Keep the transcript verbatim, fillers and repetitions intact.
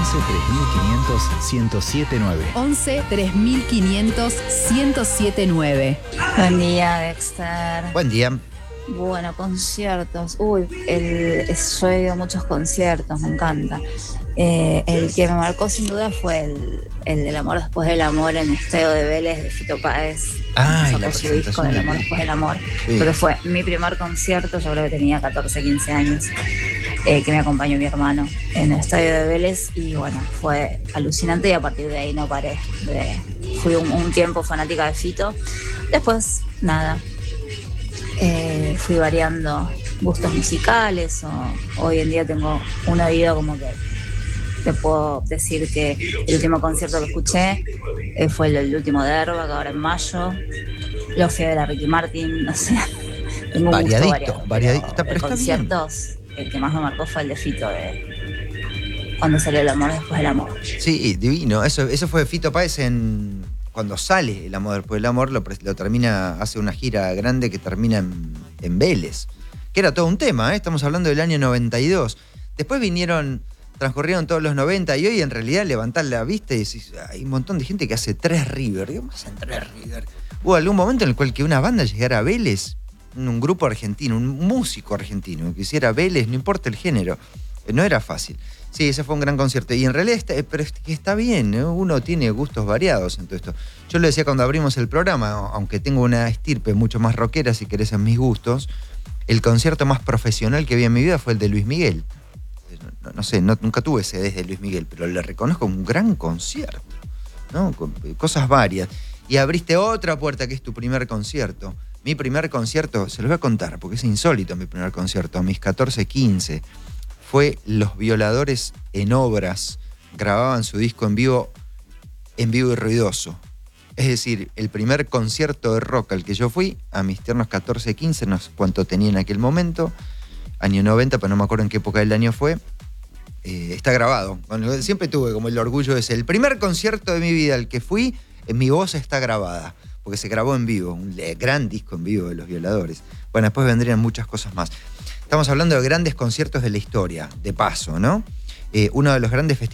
once tres mil quinientos ciento siete nueve. once tres mil quinientos ciento siete nueve. Buen día, Dexter. Buen día. Bueno, conciertos. Uy, el, yo he ido a muchos conciertos, me encanta. Eh, el que me marcó sin duda fue el, el del amor después del amor en el Estadio de Vélez de Fito Páez. Ah, Sacó la su disco del amor después del amor. Sí. Porque fue mi primer concierto, yo creo que tenía catorce, quince años, eh, que me acompañó mi hermano en el Estadio de Vélez. Y bueno, fue alucinante y a partir de ahí no paré. De, fui un, un tiempo fanática de Fito. Después, nada. Eh, fui variando gustos musicales o hoy en día tengo un oído como que te puedo decir que el último concierto que escuché eh, fue el, el último de Airbag, ahora en mayo. Lo fui a ver a Ricky Martin, no sé, tengo un Variadito, gusto variado, variadito, pero pero de está conciertos el que más me marcó fue el de Fito, de cuando salió El amor después del amor. Sí, divino. Eso, eso fue Fito Páez en... Cuando sale El amor después del amor, lo, lo termina, hace una gira grande que termina en, en Vélez. Que era todo un tema, ¿eh? Estamos hablando del año noventa y dos. Después vinieron, transcurrieron todos los noventa y hoy en realidad levantás la vista y decís, hay un montón de gente que hace tres River. ¿Qué más hacen tres River? Hubo algún momento en el cual que una banda llegara a Vélez, un grupo argentino, un músico argentino, que hiciera Vélez, no importa el género. No era fácil. Sí, ese fue un gran concierto. Y en realidad está, pero es que está bien, ¿eh? Uno tiene gustos variados en todo esto. Yo lo decía cuando abrimos el programa, aunque tengo una estirpe mucho más rockera, si querés, en mis gustos, el concierto más profesional que vi en mi vida fue el de Luis Miguel. No, no sé, no, nunca tuve ese desde Luis Miguel, pero le reconozco un gran concierto, ¿no? Con cosas varias. Y abriste otra puerta que es tu primer concierto. Mi primer concierto, se los voy a contar, porque es insólito mi primer concierto, a mis catorce, quince. Fue Los Violadores en Obras, grababan su disco en vivo, en vivo y ruidoso. Es decir, el primer concierto de rock al que yo fui, a mis tiernos catorce, quince, no sé cuánto tenía en aquel momento, año noventa, pero no me acuerdo en qué época del año fue, eh, está grabado. Bueno, siempre tuve como el orgullo de ser el primer concierto de mi vida al que fui, en mi voz está grabada, porque se grabó en vivo, un gran disco en vivo de Los Violadores. Bueno, después vendrían muchas cosas más. Estamos hablando de grandes conciertos de la historia, de paso, ¿no? Eh, uno de los grandes festivales